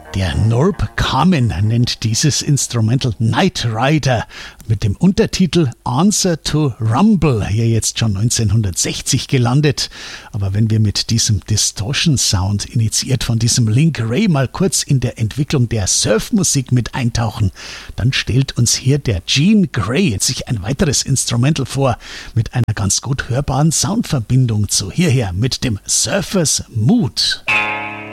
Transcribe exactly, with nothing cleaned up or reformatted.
Der Norb Kamen nennt dieses Instrumental Knight Rider mit dem Untertitel Answer to Rumble, hier jetzt schon neunzehnhundertsechzig gelandet. Aber wenn wir mit diesem Distortion-Sound, initiiert von diesem Link Wray, mal kurz in der Entwicklung der Surfmusik mit eintauchen, dann stellt uns hier der Gene Gray sich ein weiteres Instrumental vor, mit einer ganz gut hörbaren Soundverbindung zu hierher mit dem Surfer's Mood.